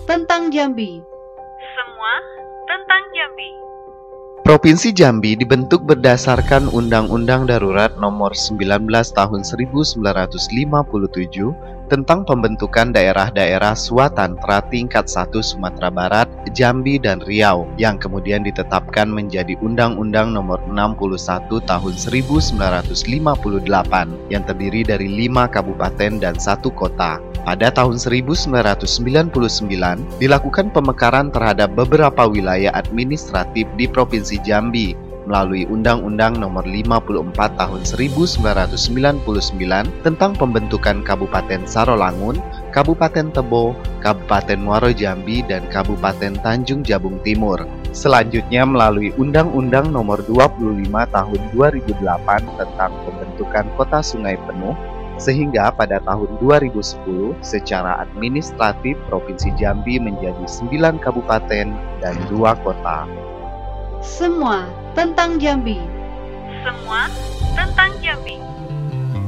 tentang Jambi. Semua tentang Jambi. Provinsi Jambi dibentuk berdasarkan Undang-Undang Darurat Nomor 19 Tahun 1957 tentang pembentukan daerah-daerah Swatantra tingkat 1 Sumatera Barat, Jambi, dan Riau yang kemudian ditetapkan menjadi Undang-Undang Nomor 61 Tahun 1958 yang terdiri dari 5 kabupaten dan 1 kota. Pada tahun 1999, dilakukan pemekaran terhadap beberapa wilayah administratif di Provinsi Jambi melalui Undang-Undang Nomor 54 Tahun 1999 tentang pembentukan Kabupaten Sarolangun, Kabupaten Tebo, Kabupaten Muaro Jambi, dan Kabupaten Tanjung Jabung Timur. Selanjutnya melalui Undang-Undang Nomor 25 Tahun 2008 tentang pembentukan Kota Sungai Penuh, sehingga pada tahun 2010 secara administratif Provinsi Jambi menjadi 9 kabupaten dan 2 kota. Semua tentang Jambi. Semua tentang Jambi.